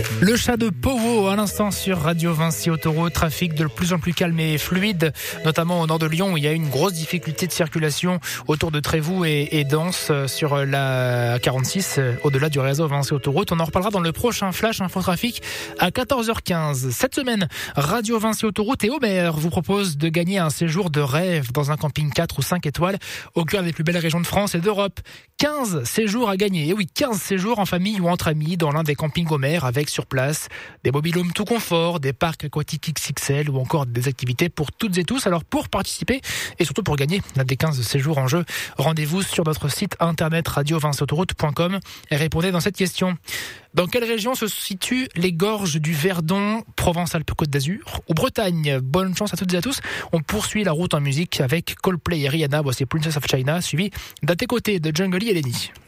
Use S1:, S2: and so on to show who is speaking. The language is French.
S1: Le chat de Powo à l'instant sur Radio Vinci Autoroute. Trafic de plus en plus calme et fluide, notamment au nord de Lyon où il y a une grosse difficulté de circulation autour de Trévoux et Danse sur la 46 au-delà du réseau Vinci Autoroute. On en reparlera dans le prochain Flash Infotrafic à 14h15. Cette semaine, Radio Vinci Autoroute et Aubert vous propose de gagner un séjour de rêve dans un camping 4 ou 5 étoiles au cœur des plus belles régions de France et d'Europe. 15 séjours à gagner. Et oui, 15 séjours en famille ou entre amis dans l'un des campings Aubert avec sur place des mobil-homes tout confort, des parcs aquatiques XXL ou encore des activités pour toutes et tous. Alors pour participer et surtout pour gagner l'un des 15 séjours en jeu, rendez-vous sur notre site internet radiovinciautoroute.com et répondez dans cette question. Dans quelle région se situent les gorges du Verdon, Provence-Alpes-Côte d'Azur ou Bretagne? Bonne chance à toutes et à tous. On poursuit la route en musique avec Coldplay et Rihanna. Voici Princess of China, suivi d'À tes côtés de Jungle et Lenny.